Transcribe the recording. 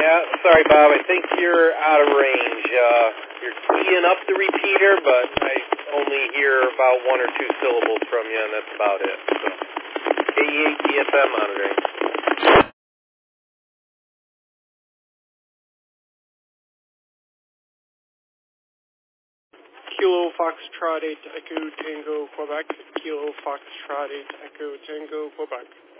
Yeah, sorry, Bob. I think you're out of range. You're keying up the repeater, but I only hear about one or two syllables from you, and that's about it. So, KE8 DFM monitoring. Kilo Foxtrot 8 Echo Tango Quebec. Kilo Foxtrot 8 Echo Tango Quebec.